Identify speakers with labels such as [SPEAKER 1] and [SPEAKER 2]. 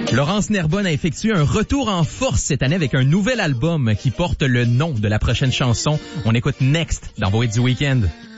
[SPEAKER 1] Laurence Nerbonne a effectué un retour en force cette année avec un nouvel album qui porte le nom de la prochaine chanson. On écoute Next dans Vos hits du week-end.